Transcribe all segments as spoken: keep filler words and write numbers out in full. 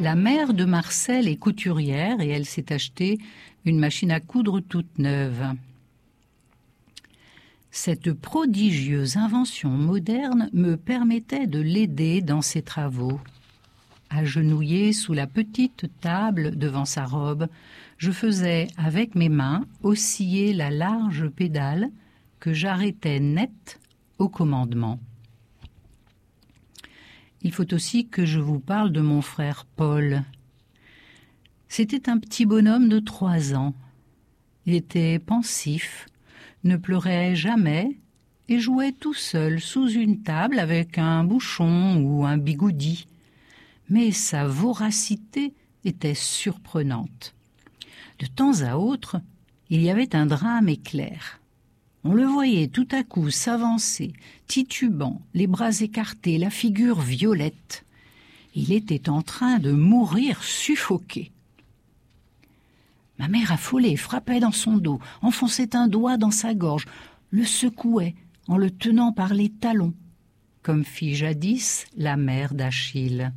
La mère de Marcel est couturière et elle s'est achetée une machine à coudre toute neuve. Cette prodigieuse invention moderne me permettait de l'aider dans ses travaux. Agenouillée sous la petite table devant sa robe, je faisais avec mes mains osciller la large pédale que j'arrêtais net au commandement. Il faut aussi que je vous parle de mon frère Paul. C'était un petit bonhomme de trois ans. Il était pensif, ne pleurait jamais et jouait tout seul sous une table avec un bouchon ou un bigoudi. Mais sa voracité était surprenante. De temps à autre, il y avait un drame éclair. On le voyait tout à coup s'avancer, titubant, les bras écartés, la figure violette. Il était en train de mourir suffoqué. Ma mère affolée frappait dans son dos, enfonçait un doigt dans sa gorge, le secouait en le tenant par les talons, comme fit jadis la mère d'Achille.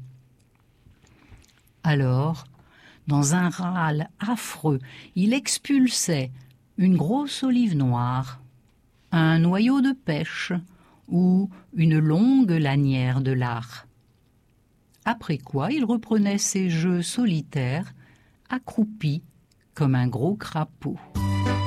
Alors, dans un râle affreux, il expulsait une grosse olive noire, un noyau de pêche ou une longue lanière de lard. Après quoi, il reprenait ses jeux solitaires, accroupi comme un gros crapaud.